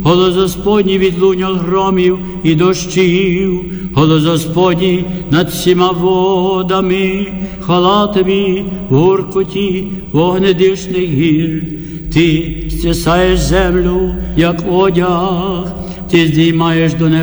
Голос Господній відлунював громів і дощів, голос Господній над всіма водами, хвала тобі в гуркоті вогнедишних гір. Ти стясаєш землю, як одяг, ти здіймаєш до неба